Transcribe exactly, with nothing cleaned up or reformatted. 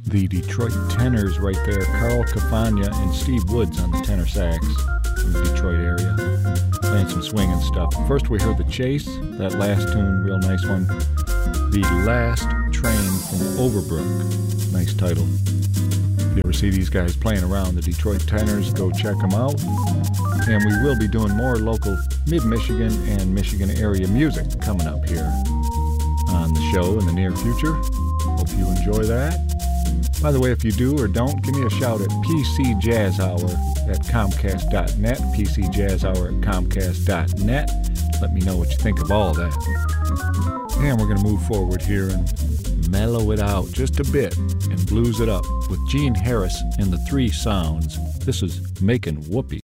The Detroit tenors right there, Carl Cafagna and Steve Woods on the tenor sax from the Detroit area, playing some swinging stuff. First we heard The Chase, that last tune, real nice one. The Last Train from Overbrook, nice title. If you ever see these guys playing around, the Detroit tenors, go check them out. And we will be doing more local mid-Michigan and Michigan area music coming up here on the show in the near future. Hope you enjoy that. By the way, if you do or don't, give me a shout at P C Jazz Hour at Comcast dot net, P C Jazz Hour at Comcast dot net. Let me know what you think of all that. And we're going to move forward here and mellow it out just a bit and blues it up with Gene Harris and the Three Sounds. This is Making Whoopee.